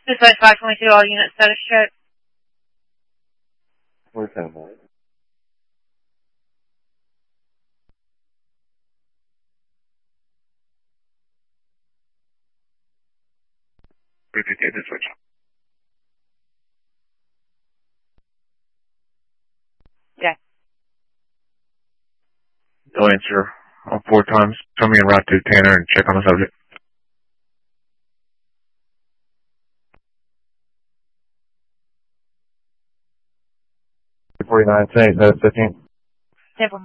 Dispatch 522, all units status check. Where's that about? Repeat the dispatch. Yeah. They'll answer all 4 times. Tell me en route to Tanner and check on the subject. $49, say, that's 15. Simple.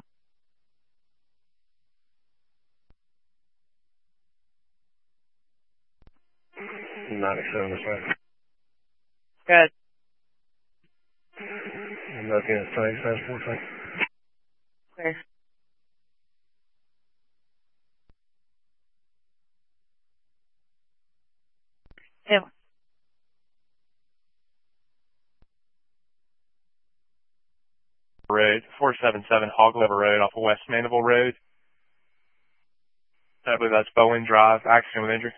$97 dispatch. Good. I'm looking at site, transport site. Clear. Simple. Road, 477 Hog Lever Road off of West Mandeville Road. I believe that's Bowen Drive, accident with injury.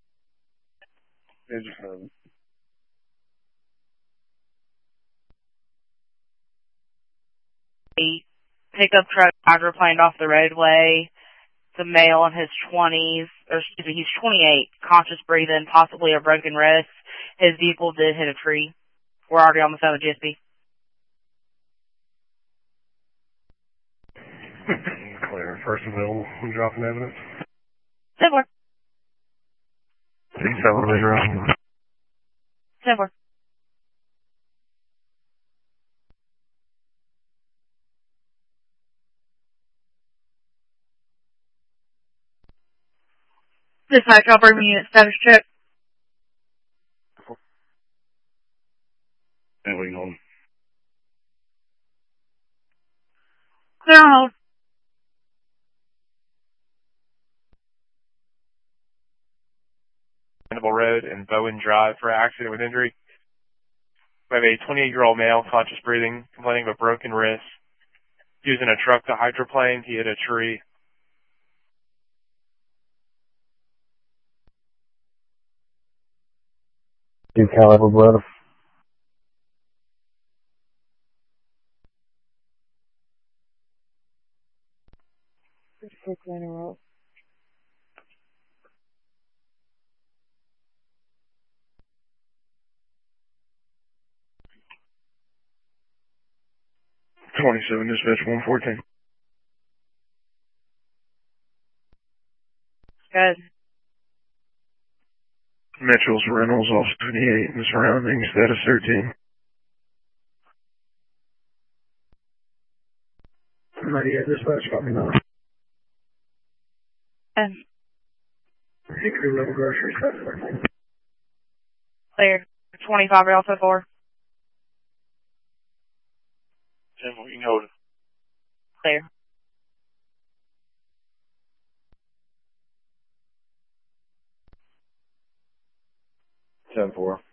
A pickup truck hydroplaned off the roadway. The male in his 20s, or excuse me, he's 28, conscious breathing, possibly a broken wrist. His vehicle did hit a tree. We're already on the phone with GSP. Clear. First available. I'm dropping evidence. Similar. Elevator off. Similar. Dispatch, I'll bring unit status check. And we can hold. Clear on hold. Mandeville Road and Bowen Drive for accident with injury. We have a 28-year-old male, conscious breathing, complaining of a broken wrist. Using a truck to hydroplane, he hit a tree. Do caliber blood. Quickly interrupt. $27 dispatch 114. Good. Mitchell's Reynolds off 78 and surrounding status 13. 98 dispatch, copy now. Hickory Level Grocery status 13. Clear. 25 Alpha 4. Tim, we can hold it. Clear. Ten four.